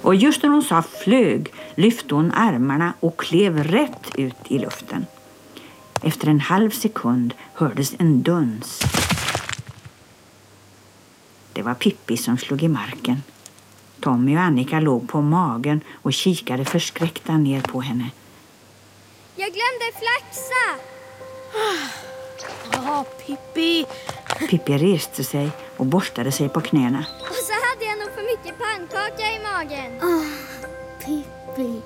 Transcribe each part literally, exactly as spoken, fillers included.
Och just när hon sa flög lyfte hon armarna och klev rätt ut i luften. Efter en halv sekund hördes en duns. Det var Pippi som slog i marken. Tommy och Annika låg på magen och kikade förskräckta ner på henne. Jag glömde flaxa! Åh, oh, Pippi! Pippi reste sig och borstade sig på knäna. Och så hade jag nog för mycket pannkaka i magen. Åh, oh, Pippi.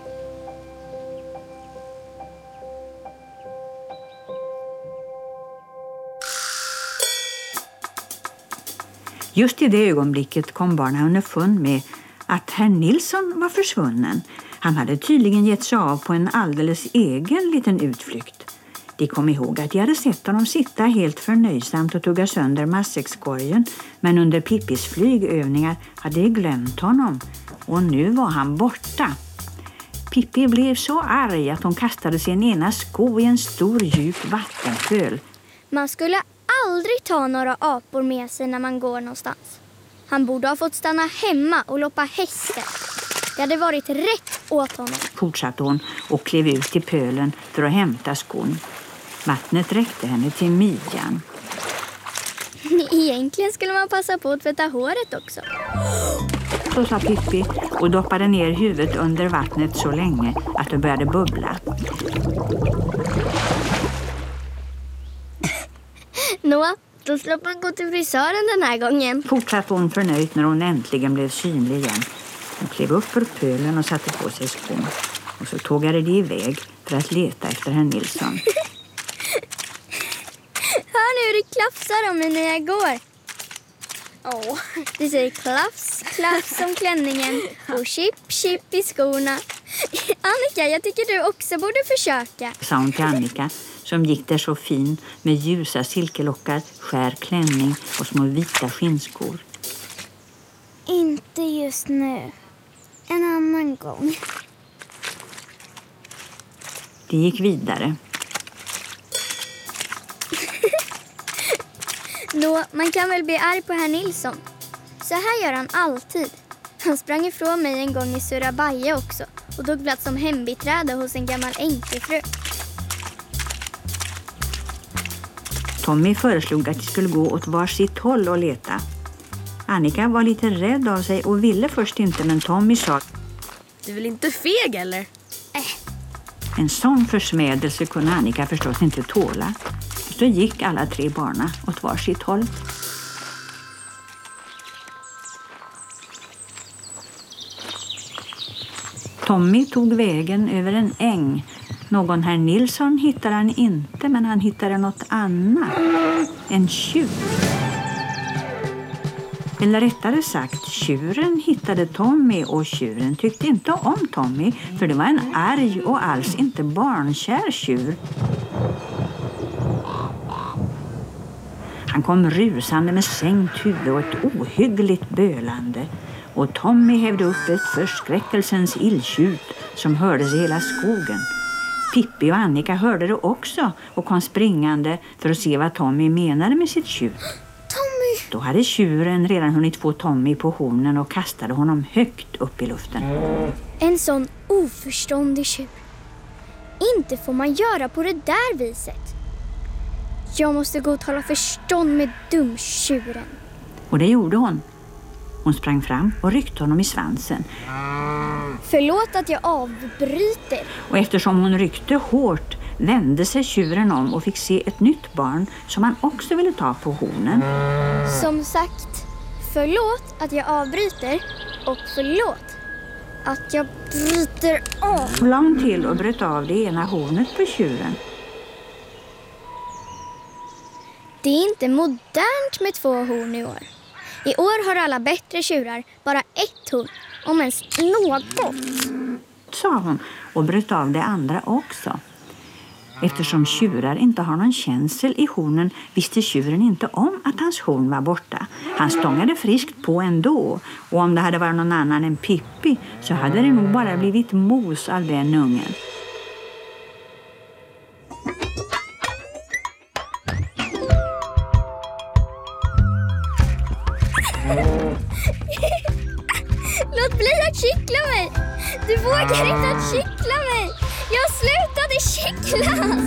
Just i det ögonblicket kom barnen underfund med att herr Nilsson var försvunnen. Han hade tydligen gett sig av på en alldeles egen liten utflykt. De kom ihåg att de hade sett honom sitta helt förnöjsamt och tugga sönder matsäckskorgen, men under Pippis flygövningar hade de glömt honom och nu var han borta. Pippi blev så arg att hon kastade sin ena sko i en stor djup vattenpöl. Man skulle aldrig ta några apor med sig när man går någonstans. Han borde ha fått stanna hemma och loppa hästen. Det hade varit rätt åt honom. Fortsatte hon och klev ut i pölen för att hämta skon. Vattnet räckte henne till midjan. Egentligen skulle man passa på att tvätta håret också. Så sa Pippi och doppade ner huvudet under vattnet så länge att det började bubbla. Nå, då slapp man gå till frisören den här gången. Fortsatte hon förnöjt när hon äntligen blev synlig igen. Hon klev upp ur pölen och satte på sig skon. Och så tågade de iväg för att leta efter herr Nilsson. Hör nu hur det klafsar om mig när jag går. Åh. Det säger klafs, klafs om klänningen och chip, chip i skorna. Annika, jag tycker du också borde försöka, sa hon till Annika som gick där så fin med ljusa silkelockar, skär klänning och små vita skinnskor. Inte just nu. En annan gång. De gick vidare. Nå, man kan väl bli arg på herr Nilsson. Så här gör han alltid. Han sprang ifrån mig en gång i Surabaya också och tog plats som hembiträde hos en gammal änkefru. Tommy föreslog att de skulle gå åt var sitt håll och leta. Annika var lite rädd av sig och ville först inte, men Tommy sa: Du är väl inte feg, eller? Äh. En sån försmädelse kunde Annika förstås inte tåla. Så gick alla tre barna åt var sitt håll. Tommy tog vägen över en äng. Någon herr Nilsson hittade han inte, men han hittade något annat. En tjur. Eller rättare sagt, tjuren hittade Tommy och tjuren tyckte inte om Tommy, för det var en arg och alls inte barnkär tjur. Han kom rusande med sänkt huvud och ett ohyggligt bölande. Och Tommy hävde upp ett förskräckelsens illtjut som hördes i hela skogen. Pippi och Annika hörde det också och kom springande för att se vad Tommy menade med sitt tjut. Tommy! Då hade tjuren redan hunnit få Tommy på hornen och kastade honom högt upp i luften. En sån oförståndig tjur. Inte får man göra på det där viset. Jag måste gå och tala förstånd med dumtjuren. Och det gjorde hon. Hon sprang fram och ryckte honom i svansen. Förlåt att jag avbryter. Och eftersom hon ryckte hårt vände sig tjuren om och fick se ett nytt barn som han också ville ta på hornen. Som sagt, förlåt att jag avbryter och förlåt att jag bryter av. Så la hon till och bröt av det ena hornet på tjuren. Det är inte modernt med två horn i år. I år har alla bättre tjurar bara ett horn, om ens något, sa hon och bröt av det andra också. Eftersom tjurar inte har någon känsel i hornen visste tjuren inte om att hans horn var borta. Han stångade friskt på ändå, och om det hade varit någon annan än Pippi så hade det nog bara blivit mos av den ungen. Låt bli att kittla mig! Du vågar inte att kittla mig! Jag slutade kittlas!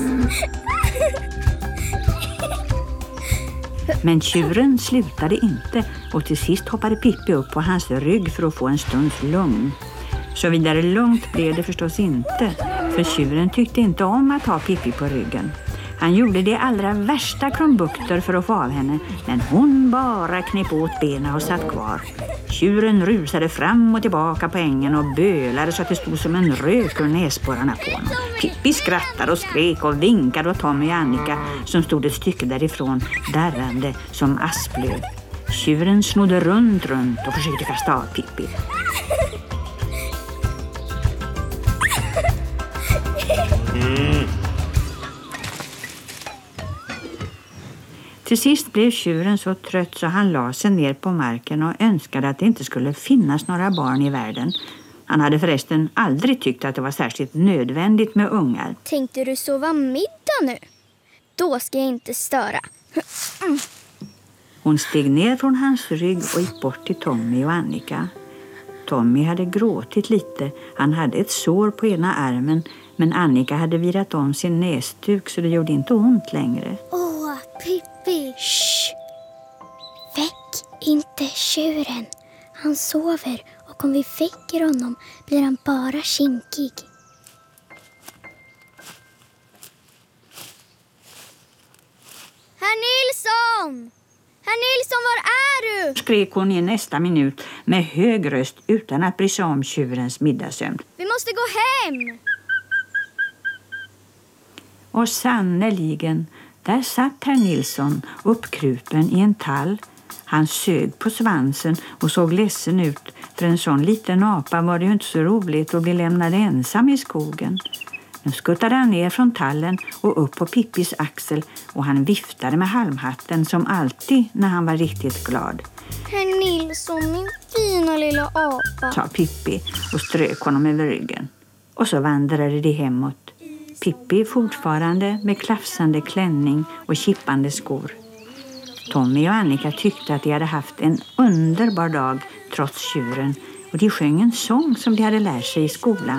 Men tjuren slutade inte och till sist hoppade Pippi upp på hans rygg för att få en stunds lugn. Så vidare lugnt blev det förstås inte, för tjuren tyckte inte om att ha Pippi på ryggen. Han gjorde det allra värsta krumbukter för att få av henne, men hon bara knep åt benen och satt kvar. Tjuren rusade fram och tillbaka på ängen och bölade så att det stod som en rök ur näsborrarna på honom. Pippi skrattade och skrek och vinkade åt Tommy och Annika som stod ett stycke därifrån, darrande som asplöv. Tjuren snodde runt runt och försökte kasta av Pippi. Mm. Till sist blev tjuren så trött så han la sig ner på marken och önskade att det inte skulle finnas några barn i världen. Han hade förresten aldrig tyckt att det var särskilt nödvändigt med ungar. Tänkte du sova middag nu? Då ska jag inte störa. Mm. Hon steg ner från hans rygg och gick bort till Tommy och Annika. Tommy hade gråtit lite. Han hade ett sår på ena armen, men Annika hade virat om sin näsduk så det gjorde inte ont längre. Åh, Pippi! Shh! Väck inte tjuren. Han sover och om vi väcker honom blir han bara kinkig. Herr Nilsson! Herr Nilsson, var är du? Skrek hon i nästa minut med hög röst utan att bry sig om tjurens middagssömn. Vi måste gå hem! Och sannoliken, där satt herr Nilsson uppkrupen i en tall. Han sög på svansen och såg ledsen ut, för en sån liten apa var det ju inte så roligt att bli lämnad ensam i skogen. Nu skuttade han ner från tallen och upp på Pippis axel och han viftade med halmhatten som alltid när han var riktigt glad. Herr Nilsson, min fina lilla apa, sa Pippi och strök honom över ryggen. Och så vandrade de hemåt. Pippi fortfarande med klafsande klänning och kippande skor. Tommy och Annika tyckte att de hade haft en underbar dag trots tjuren och de sjöng en sång som de hade lärt sig i skolan.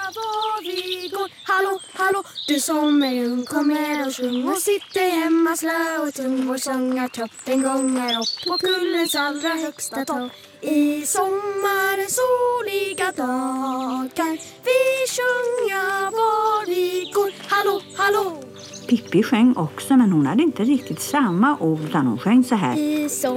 Hallå, hallå, du som är ung, kom med och sjung och sitter hemma slö och tung. Vår sångartoppen gångar upp på kullens allra högsta tak. I sommarens soliga dagar vi sjunga var vi går. Hallå, hallå! Pippi sjöng också, men hon hade inte riktigt samma ord utan hon sjöng så här. I som